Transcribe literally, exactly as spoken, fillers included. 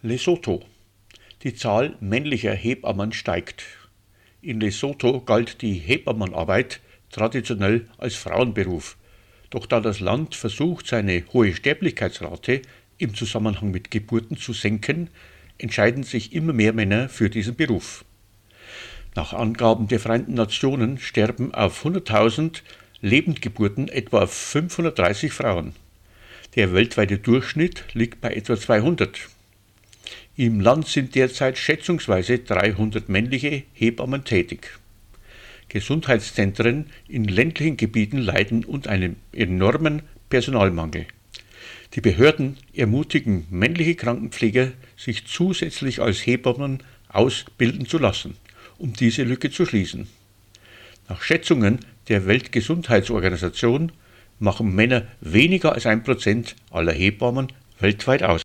Lesotho. Die Zahl männlicher Hebammen steigt. In Lesotho galt die Hebammenarbeit traditionell als Frauenberuf. Doch da das Land versucht, seine hohe Sterblichkeitsrate im Zusammenhang mit Geburten zu senken, entscheiden sich immer mehr Männer für diesen Beruf. Nach Angaben der Vereinten Nationen sterben auf hunderttausend Lebendgeburten etwa fünfhundertdreißig Frauen. Der weltweite Durchschnitt liegt bei etwa zweihundert. Im Land sind derzeit schätzungsweise dreihundert männliche Hebammen tätig. Gesundheitszentren in ländlichen Gebieten leiden unter einem enormen Personalmangel. Die Behörden ermutigen männliche Krankenpfleger, sich zusätzlich als Hebammen ausbilden zu lassen, um diese Lücke zu schließen. Nach Schätzungen der Weltgesundheitsorganisation machen Männer weniger als ein Prozent aller Hebammen weltweit aus.